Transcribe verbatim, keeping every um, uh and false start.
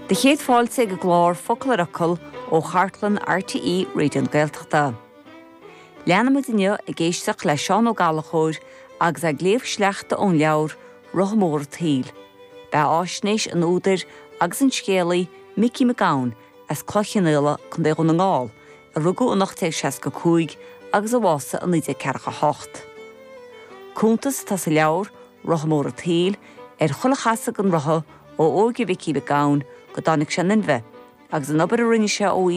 De chéad fáilte go glár focail aracil ó Chartlan R T E réidió na Gaeltachta. Leanna mu duine a géisteach le Seán Ó Gallachóir agus a gléamh sleachta ón leabhar Rothamóra Taoil. Ba áisnéis an údar agus an scéalaí Mickey McGowan as clochanile chun dé na ngáil a rugú an nachtéag seasca cúig agus a bhása an níide cearcha hocht. Cúntas tá sa leabhar Rothamóra Taoil ar chulachasa an rotha ó óige Mickey McGowan go dánig sin in bheith agus an obair a rinne se ó